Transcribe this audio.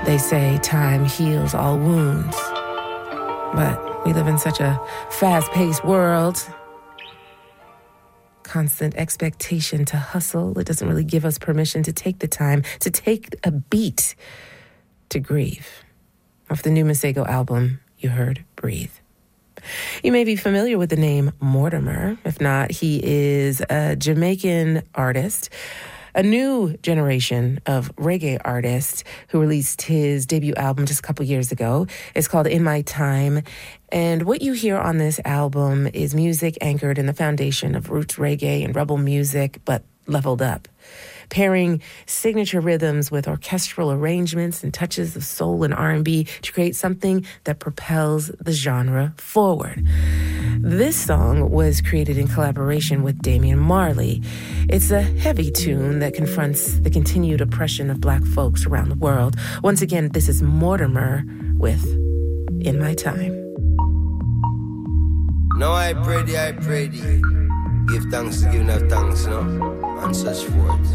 They say time heals all wounds. But we live in such a fast-paced world. Constant expectation to hustle. It doesn't really give us permission to take the time, to take a beat, to grieve. Off the new Masego album, you heard Breathe. You may be familiar with the name Mortimer. If not, he is a Jamaican artist, a new generation of reggae artists who released his debut album just a couple years ago. It's called In My Time. And what you hear on this album is music anchored in the foundation of roots reggae and rebel music, but leveled up. Pairing signature rhythms with orchestral arrangements and touches of soul and R&B to create something that propels the genre forward. This song was created in collaboration with Damian Marley. It's a heavy tune that confronts the continued oppression of Black folks around the world. Once again, this is Mortimer with In My Time. No, I pray thee. Give thanks to give enough thanks, no? And such forth.